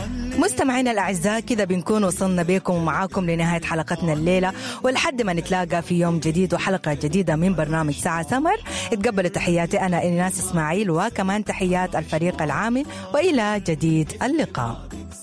مستمعينا الأعزاء، كذا بنكون وصلنا بكم ومعاكم لنهاية حلقتنا الليلة، ولحد ما نتلاقى في يوم جديد وحلقة جديدة من برنامج ساعة سمر. اتقبلوا تحياتي أنا إيناس إسماعيل، وكمان تحيات الفريق العامل، وإلى جديد اللقاء.